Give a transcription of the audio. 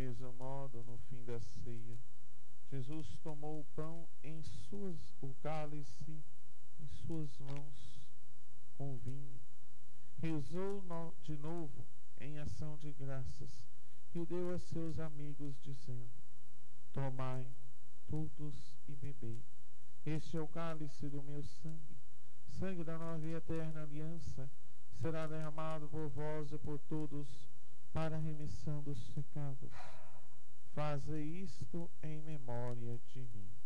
mesmo modo, no fim da ceia, Jesus tomou o pão o cálice em suas mãos com vinho, rezou de novo em ação de graças e o deu a seus amigos, dizendo: tomai todos e bebei. Este é o cálice do meu sangue, sangue da nova e eterna aliança, será derramado por vós e por todos para a remissão dos pecados. Faze isto em memória de mim.